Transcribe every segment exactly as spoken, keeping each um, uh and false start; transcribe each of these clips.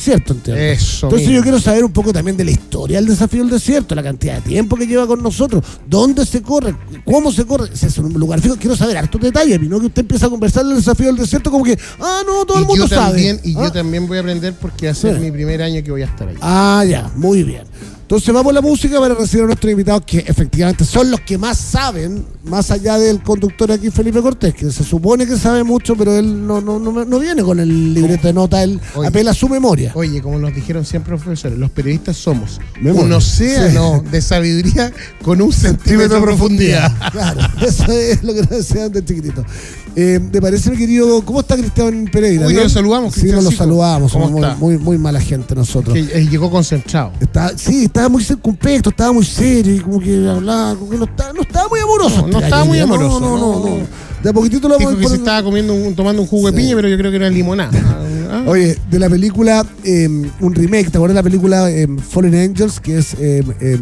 desierto, entiendo. Eso Entonces mismo. yo quiero saber un poco también de la historia del desafío del desierto, la cantidad de tiempo que lleva con nosotros, dónde se corre, cómo se corre, si es un lugar fijo. Quiero saber hartos detalles, no que usted empieza a conversar del desafío del desierto como que, ah, no, todo y el mundo yo sabe. También, y ¿Ah? yo también voy a aprender porque va a ser Sí. mi primer año que voy a estar ahí. Ah, ya, muy bien. Entonces vamos a la música para recibir a nuestros invitados que efectivamente son los que más saben, más allá del conductor aquí, Felipe Cortés, que se supone que sabe mucho, pero él no, no, no, no viene con el libreto de nota, él Oye. apela a su memoria. Oye, como nos dijeron siempre los profesores, los periodistas somos Memoria. un océano de sabiduría con un centímetro de profundidad. Claro, eso es lo que nos decían de chiquitito. Eh, ¿Te parece, mi querido? ¿Cómo está Cristian Pereira? Uy, ¿Bien? lo saludamos, Sí, nos lo Cristiancito. saludamos, ¿Cómo somos muy, está? muy, muy mala gente nosotros. Que eh, llegó concentrado. Está, sí, estaba muy circunspecto, estaba muy serio, y como que hablaba, como que no estaba, no estaba muy amoroso. No, no este estaba gallo, muy no, amoroso, No, no, no. no. De a poquitito lo Dijo vamos que a se poner- estaba comiendo un, tomando un jugo de Sí. piña, pero yo creo que era limonada. Ah. Oye, de la película, eh, un remake, ¿te acuerdas de la película eh, Fallen Angels? Que es eh, eh,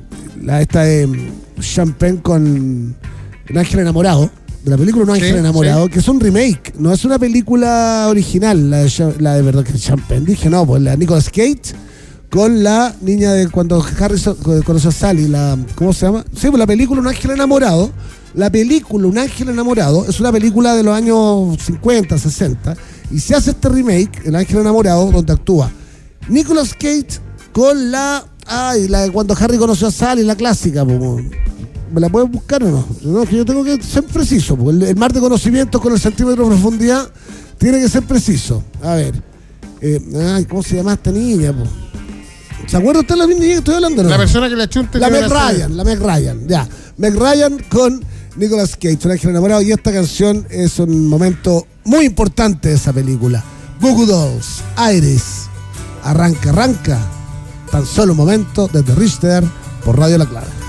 la esta de Champagne con Un Ángel Enamorado. De la película Un Ángel Sí, Enamorado, que es un remake, no es una película original, la de, Cha- la de verdad que es Champagne. Dije, no, pues la Nicolas Cage con la niña de cuando Harrison conoció a Sally, la, ¿cómo se llama? Sí, pues la película Un Ángel Enamorado. La película Un Ángel Enamorado es una película de los años cincuenta, sesenta, y se hace este remake, El Ángel Enamorado, donde actúa Nicolas Cage con la, ay, la de cuando Harry conoció a Sally, la clásica, po. ¿Me la puedes buscar o no? No, que yo tengo que ser preciso, porque el, el mar de conocimientos con el centímetro de profundidad tiene que ser preciso. A ver, eh, ay, ¿cómo se llama esta niña, po? ¿Se acuerda usted de la niña que estoy hablando? No? La persona que la chunte. La que Meg va a hacer- Ryan, la Meg Ryan, ya. Meg Ryan con Nicolas Cage, Un Ángel Enamorado, y esta canción es un momento muy importante de esa película. Goo Goo Dolls, Iris, arranca, arranca. Tan solo un momento desde Richter por Radio La Clara.